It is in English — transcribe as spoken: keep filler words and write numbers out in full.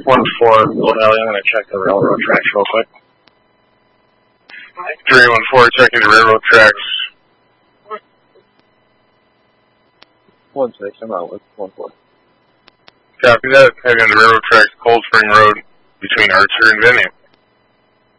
one four, Old Alley, I'm going to check the railroad tracks real quick. three one four, checking the railroad tracks. One six, I'm out with one four. Copy that. Heading on the railroad tracks, Cold Spring Road, between Archer and Vinny.